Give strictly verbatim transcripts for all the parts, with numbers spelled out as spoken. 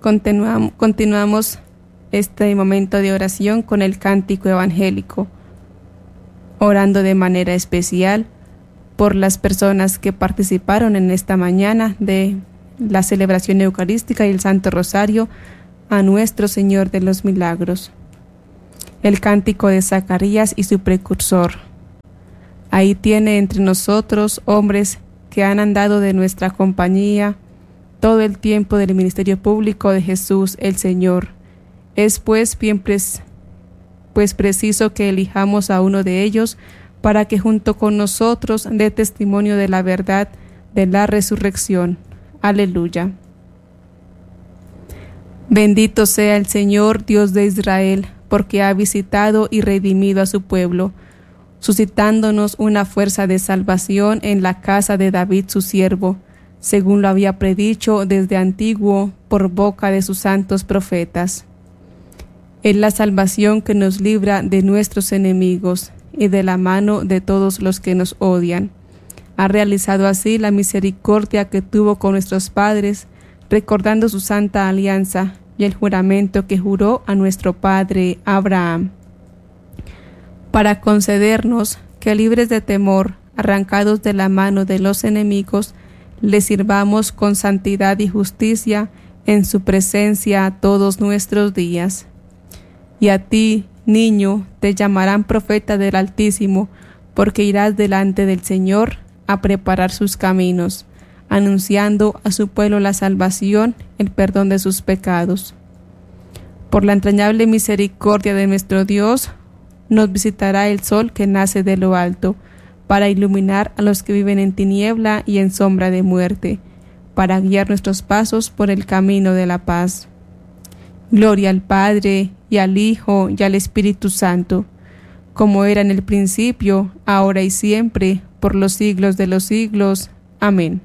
Continuam- continuamos este momento de oración con el cántico evangélico, orando de manera especial por las personas que participaron en esta mañana de la celebración eucarística y el Santo Rosario a Nuestro Señor de los Milagros. El cántico de Zacarías y su precursor. Ahí tiene entre nosotros hombres que han andado de nuestra compañía todo el tiempo del ministerio público de Jesús el Señor. Es pues bien pres- pues preciso que elijamos a uno de ellos para que junto con nosotros dé testimonio de la verdad de la resurrección. Aleluya. Bendito sea el Señor, Dios de Israel, porque ha visitado y redimido a su pueblo, suscitándonos una fuerza de salvación en la casa de David su siervo, según lo había predicho desde antiguo por boca de sus santos profetas. Es la salvación que nos libra de nuestros enemigos y de la mano de todos los que nos odian. Ha realizado así la misericordia que tuvo con nuestros padres, recordando su santa alianza y el juramento que juró a nuestro padre Abraham, para concedernos que, libres de temor, arrancados de la mano de los enemigos, le sirvamos con santidad y justicia en su presencia todos nuestros días. Y a ti, niño, te llamarán profeta del Altísimo, porque irás delante del Señor a preparar sus caminos, anunciando a su pueblo la salvación, el perdón de sus pecados. Por la entrañable misericordia de nuestro Dios, nos visitará el sol que nace de lo alto, para iluminar a los que viven en tiniebla y en sombra de muerte, para guiar nuestros pasos por el camino de la paz. Gloria al Padre, y al Hijo, y al Espíritu Santo, como era en el principio, ahora y siempre, por los siglos de los siglos. Amén.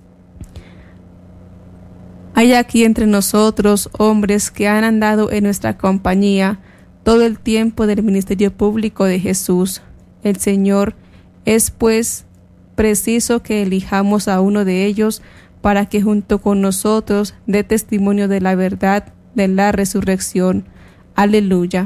Hay aquí entre nosotros hombres que han andado en nuestra compañía todo el tiempo del ministerio público de Jesús, el Señor. Es pues preciso que elijamos a uno de ellos para que junto con nosotros dé testimonio de la verdad de la resurrección. Aleluya.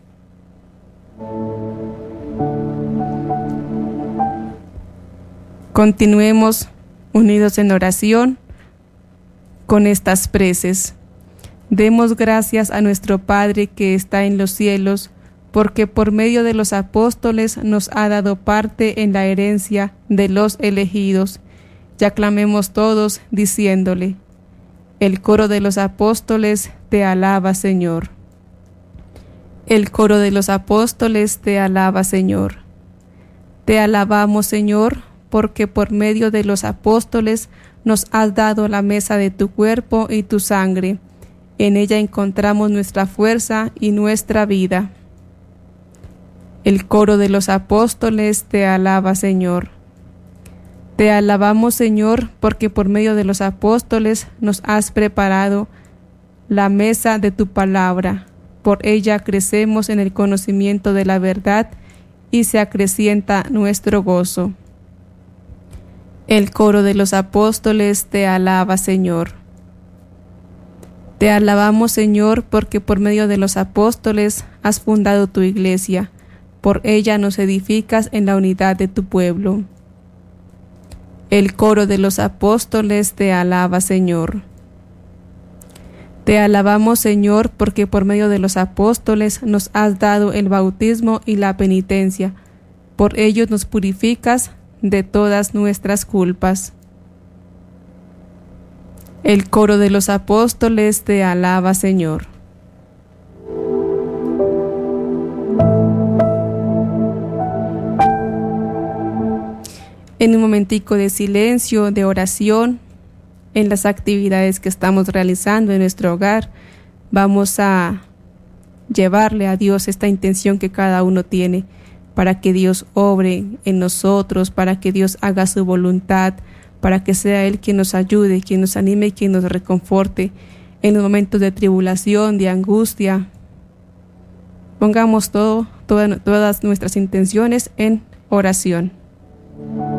Continuemos unidos en oración con estas preces. Demos gracias a nuestro Padre que está en los cielos, porque por medio de los apóstoles nos ha dado parte en la herencia de los elegidos. Y aclamemos todos diciéndole: el coro de los apóstoles te alaba, Señor. El coro de los apóstoles te alaba, Señor. Te alabamos, Señor, porque por medio de los apóstoles nos has dado la mesa de tu cuerpo y tu sangre. En ella encontramos nuestra fuerza y nuestra vida. El coro de los apóstoles te alaba, Señor. Te alabamos, Señor, porque por medio de los apóstoles nos has preparado la mesa de tu palabra. Por ella crecemos en el conocimiento de la verdad y se acrecienta nuestro gozo. El coro de los apóstoles te alaba, Señor. Te alabamos, Señor, porque por medio de los apóstoles has fundado tu iglesia. Por ella nos edificas en la unidad de tu pueblo. El coro de los apóstoles te alaba, Señor. Te alabamos, Señor, porque por medio de los apóstoles nos has dado el bautismo y la penitencia. Por ellos nos purificas de todas nuestras culpas. El coro de los apóstoles te alaba, Señor. En un momentico de silencio, de oración, en las actividades que estamos realizando en nuestro hogar, vamos a llevarle a Dios esta intención que cada uno tiene, para que Dios obre en nosotros, para que Dios haga su voluntad, para que sea Él quien nos ayude, quien nos anime y quien nos reconforte en los momentos de tribulación, de angustia. Pongamos todo, toda, todas nuestras intenciones en oración.